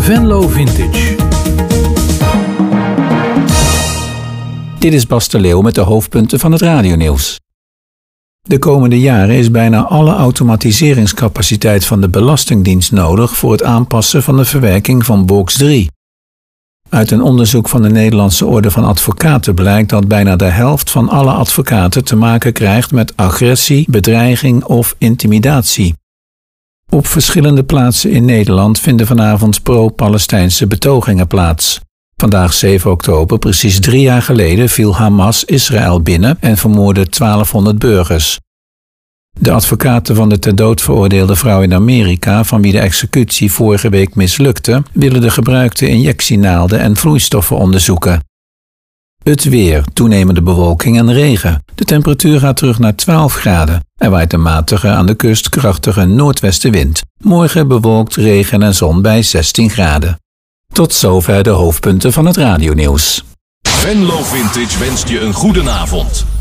Venlo Vintage. Dit is Bas de Leeuw met de hoofdpunten van het radionieuws. De komende jaren is bijna alle automatiseringscapaciteit van de Belastingdienst nodig voor het aanpassen van de verwerking van box 3. Uit een onderzoek van de Nederlandse Orde van Advocaten blijkt dat bijna de helft van alle advocaten te maken krijgt met agressie, bedreiging of intimidatie. Op verschillende plaatsen in Nederland vinden vanavond pro-Palestijnse betogingen plaats. Vandaag 7 oktober, precies 3 jaar geleden, viel Hamas Israël binnen en vermoordde 1200 burgers. De advocaten van de ter dood veroordeelde vrouw in Amerika, van wie de executie vorige week mislukte, willen de gebruikte injectienaalden en vloeistoffen onderzoeken. Het weer, toenemende bewolking en regen. De temperatuur gaat terug naar 12 graden. Er waait een matige, aan de kust krachtige noordwestenwind. Morgen bewolkt, regen en zon bij 16 graden. Tot zover de hoofdpunten van het radionieuws. Venlo Vintage wenst je een goede avond.